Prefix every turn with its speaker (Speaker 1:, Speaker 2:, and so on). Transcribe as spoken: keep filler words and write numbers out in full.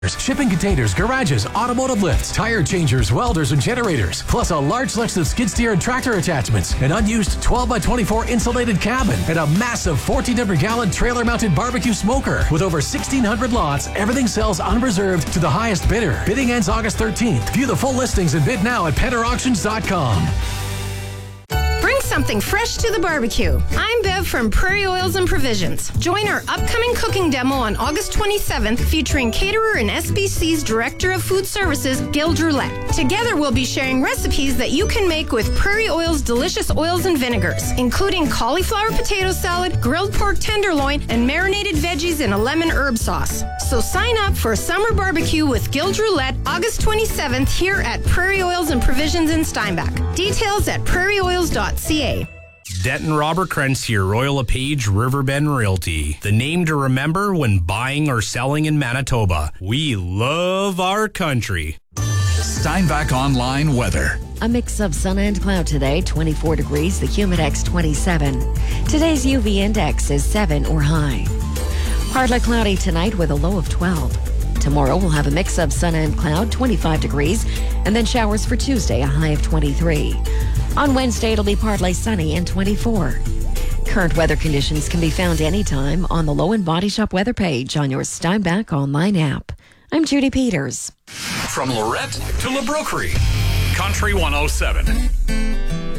Speaker 1: Shipping containers, garages, automotive lifts, tire changers, welders, and generators. Plus a large selection of skid steer and tractor attachments. An unused twelve by twenty-four insulated cabin. And a massive fourteen hundred gallon trailer-mounted barbecue smoker. With over sixteen hundred lots, everything sells unreserved to the highest bidder. Bidding ends August thirteenth. View the full listings and bid now at penner auctions dot com.
Speaker 2: Bring something fresh to the barbecue. I'm Bev from Prairie Oils and Provisions. Join our upcoming cooking demo on August twenty-seventh featuring caterer and S B C's Director of Food Services, Gil Drulette. Together we'll be sharing recipes that you can make with Prairie Oil's delicious oils and vinegars, including cauliflower potato salad, grilled pork tenderloin, and marinated veggies in a lemon herb sauce. So sign up for a summer barbecue with Gil Drulette August twenty-seventh here at Prairie Oils and Provisions in Steinbach. Details at prairie oils dot c a.
Speaker 3: Denton Robert Krentz here, Royal LePage Riverbend Realty. The name to remember when buying or selling in Manitoba. We love our country.
Speaker 4: Steinbach Online weather.
Speaker 5: A mix of sun and cloud today, twenty-four degrees, the Humidex twenty-seven. Today's U V index is seven or high. Partly cloudy tonight with a low of twelve. Tomorrow we'll have a mix of sun and cloud, twenty-five degrees, and then showers for Tuesday, a high of twenty-three. On Wednesday, it'll be partly sunny and twenty-four. Current weather conditions can be found anytime on the Low and Body Shop weather page on your Steinbach Online app. I'm Judy Peters.
Speaker 4: From Lorette to La Broquerie, Country one oh seven.